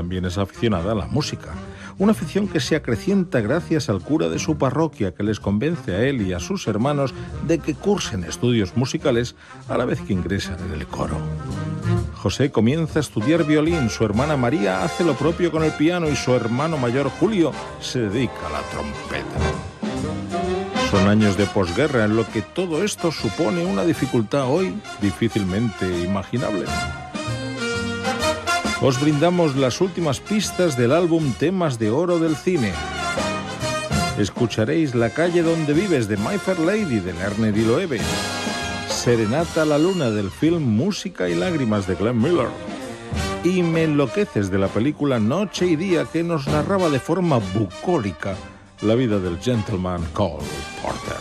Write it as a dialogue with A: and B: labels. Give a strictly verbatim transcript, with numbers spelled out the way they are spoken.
A: también es aficionada a la música. Una afición que se acrecienta gracias al cura de su parroquia, que les convence a él y a sus hermanos de que cursen estudios musicales a la vez que ingresan en el coro. José comienza a estudiar violín, su hermana María hace lo propio con el piano y su hermano mayor Julio se dedica a la trompeta. Son años de posguerra en lo que todo esto supone una dificultad hoy difícilmente imaginable. Os brindamos las últimas pistas del álbum Temas de Oro del Cine. Escucharéis La calle donde vives de My Fair Lady de Lerner y Loewe, Serenata a la luna del film Música y lágrimas de Glenn Miller y Me enloqueces de la película Noche y día, que nos narraba de forma bucólica la vida del gentleman Cole Porter.